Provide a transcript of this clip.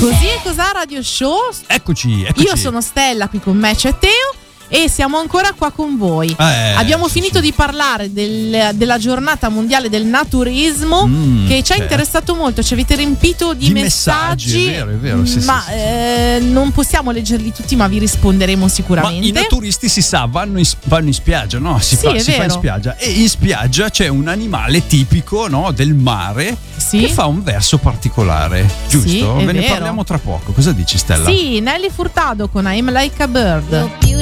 Così e cos'ha Radio Show? Eccoci. Io sono Stella, qui con me c'è Teo e siamo ancora qua con voi. Abbiamo finito di parlare della giornata mondiale del naturismo che ci ha interessato molto, ci avete riempito di messaggi. È vero, sì, ma non possiamo leggerli tutti, ma vi risponderemo sicuramente. Ma i naturisti, si sa, vanno in spiaggia, no? Si fa in spiaggia, e in spiaggia c'è un animale tipico, no, del mare, che fa un verso particolare, giusto? Sì, Ve ne parliamo tra poco. Cosa dici, Stella? Sì, Nelly Furtado con I'm Like a Bird.